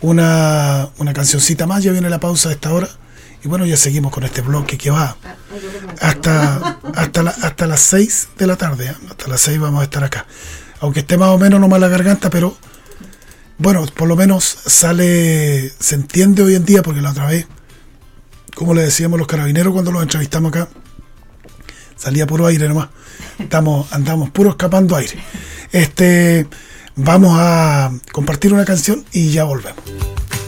una cancioncita más, ya viene la pausa de esta hora. Y bueno, ya seguimos con este bloque que va hasta las 6 de la tarde, ¿eh? Hasta las 6 vamos a estar acá. Aunque esté más o menos nomás la garganta, pero bueno, por lo menos se entiende hoy en día, porque la otra vez, como le decíamos los carabineros cuando los entrevistamos acá, salía puro aire nomás. Andamos puro escapando aire. Vamos a compartir una canción y ya volvemos.